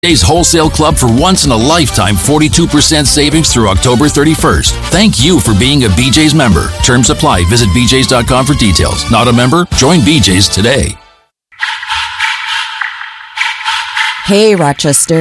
BJ's Wholesale Club for once-in-a-lifetime 42% savings through October 31st. Thank you for being a BJ's member. Terms apply. Visit bjs.com for details. Not a member? Join BJ's today. Hey, Rochester.